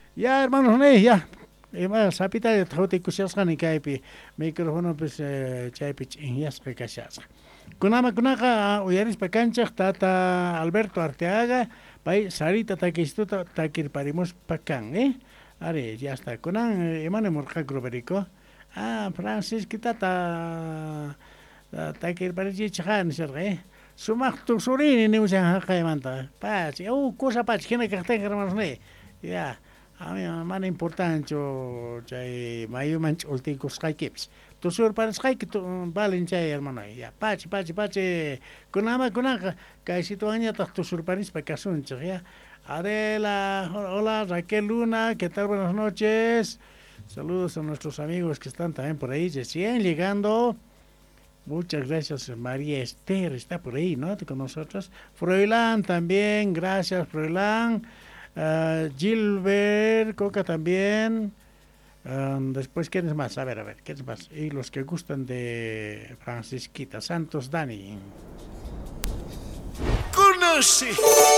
Ya, hermanos, ya. Sapita de Tauti Kushaskan y Kaipi, micrófono pues Chaipich en Yaspe Kashasa. Kunaka, Uyaris Pacancha, Tata Alberto Arteaga, Pai Sarita Takistuta Takir Parimos Pacan, Are, ya está. Kunan, Emane Murja Gruberico. Francis, Kitata Takir Pariji Chahan, Sumak tu surini ni usan Hakamanta. Pach, cosa pach, que hermanos, ya. A mí man importante chay mayu manch ulti kus kai kips. Tu sur para skai que tu valen chay hermano ya. Pachi kunama kai situanya tas tu sur paris pa kasun ya. Adela, hola Raquel Luna, ¿qué tal? Buenas noches. Saludos a nuestros amigos que están también por ahí, recién llegando. Muchas gracias, María Esther, está por ahí, ¿no? Con nosotros. Froilán también, gracias, Froilán. Gilbert, Coca también. Después, ¿quién es más? A ver, ¿quién es más? Y los que gustan de Francisquita Santos, Dani. Conoce